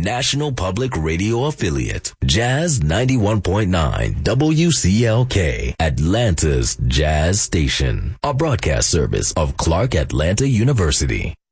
national public radio affiliate, Jazz 91.9 WCLK, Atlanta's Jazz Station, a broadcast service of Clark Atlanta University.